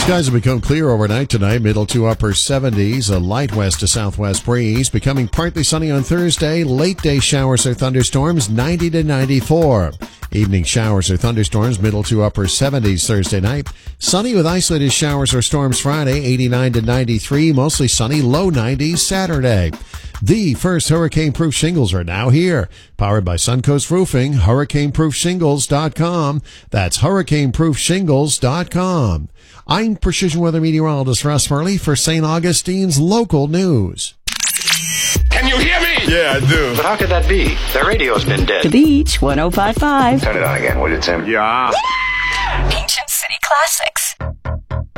Skies will become clear overnight tonight, middle to upper 70s, a light west to southwest breeze, becoming partly sunny on Thursday, late day showers or thunderstorms, 90 to 94. Evening showers or thunderstorms, middle to upper 70s Thursday night. Sunny with isolated showers or storms Friday, 89 to 93, mostly sunny, low 90s Saturday. The first hurricane-proof shingles are now here. Powered by Suncoast Roofing, hurricaneproofshingles.com. That's hurricaneproofshingles.com. I'm Precision Weather Meteorologist Russ Murley for St. Augustine's Local News. Can you hear me? Yeah, I do. But how could that be? The radio's been dead. The Beach, 105.5. Turn it on again, will you, Tim? Yeah. Ancient City Classics.